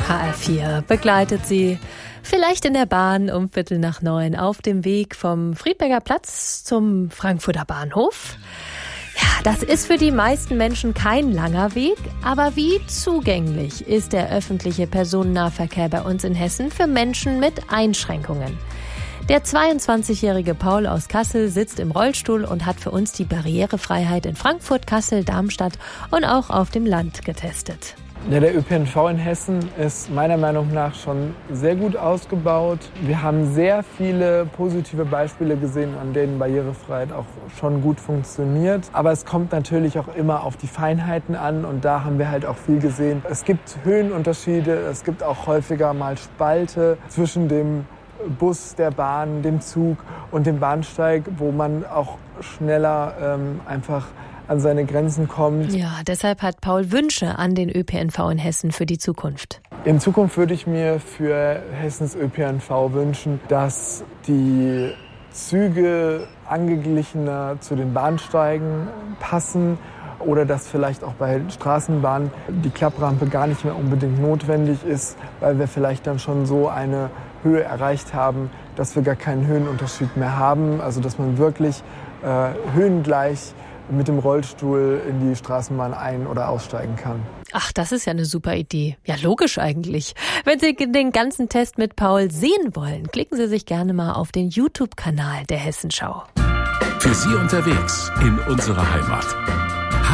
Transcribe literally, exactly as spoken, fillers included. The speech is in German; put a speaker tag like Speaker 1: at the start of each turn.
Speaker 1: H R vier begleitet Sie vielleicht in der Bahn um Viertel nach neun auf dem Weg vom Friedberger Platz zum Frankfurter Bahnhof. Ja, das ist für die meisten Menschen kein langer Weg, aber wie zugänglich ist der öffentliche Personennahverkehr bei uns in Hessen für Menschen mit Einschränkungen? Der zweiundzwanzigjährige Paul aus Kassel sitzt im Rollstuhl und hat für uns die Barrierefreiheit in Frankfurt, Kassel, Darmstadt und auch auf dem Land getestet.
Speaker 2: Ja, der Ö P N V in Hessen ist meiner Meinung nach schon sehr gut ausgebaut. Wir haben sehr viele positive Beispiele gesehen, an denen Barrierefreiheit auch schon gut funktioniert. Aber es kommt natürlich auch immer auf die Feinheiten an und da haben wir halt auch viel gesehen. Es gibt Höhenunterschiede, es gibt auch häufiger mal Spalte zwischen dem Bus, der Bahn, dem Zug und dem Bahnsteig, wo man auch schneller ähm, einfach an seine Grenzen kommt.
Speaker 1: Ja, deshalb hat Paul Wünsche an den Ö P N V in Hessen für die Zukunft.
Speaker 2: In Zukunft würde ich mir für Hessens Ö P N V wünschen, dass die Züge angeglichener zu den Bahnsteigen passen oder dass vielleicht auch bei Straßenbahnen die Klapprampe gar nicht mehr unbedingt notwendig ist, weil wir vielleicht dann schon so eine Höhe erreicht haben, dass wir gar keinen Höhenunterschied mehr haben. Also dass man wirklich äh, höhengleich mit dem Rollstuhl in die Straßenbahn ein- oder aussteigen kann.
Speaker 1: Ach, das ist ja eine super Idee. Ja, logisch eigentlich. Wenn Sie den ganzen Test mit Paul sehen wollen, klicken Sie sich gerne mal auf den YouTube-Kanal der Hessenschau.
Speaker 3: Für Sie unterwegs in unserer Heimat.